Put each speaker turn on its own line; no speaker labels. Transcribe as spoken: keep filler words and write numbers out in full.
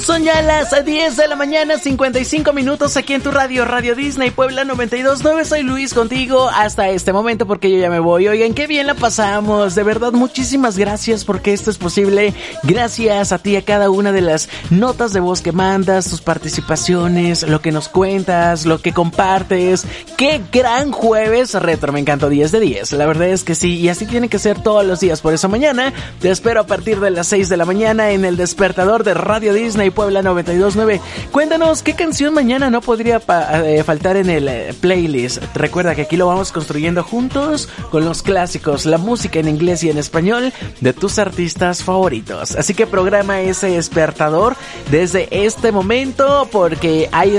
Son ya las diez de la mañana, cincuenta y cinco minutos aquí en tu radio, Radio Disney Puebla noventa y dos punto nueve. Soy Luis contigo hasta este momento porque yo ya me voy. Oigan, qué bien la pasamos. De verdad, muchísimas gracias porque esto es posible. Gracias a ti, a cada una de las notas de voz que mandas, tus participaciones, lo que nos cuentas, lo que compartes. Qué gran jueves retro, me encantó, diez de diez. La verdad es que sí, y así tiene que ser todos los días. Por eso mañana te espero a partir de las seis de la mañana en el despertador de Radio Disney Puebla noventa y dos punto nueve. Cuéntanos qué canción mañana no podría pa- eh, faltar en el eh, playlist. Recuerda que aquí lo vamos construyendo juntos con los clásicos, la música en inglés y en español de tus artistas favoritos. Así que programa ese despertador desde este momento porque hay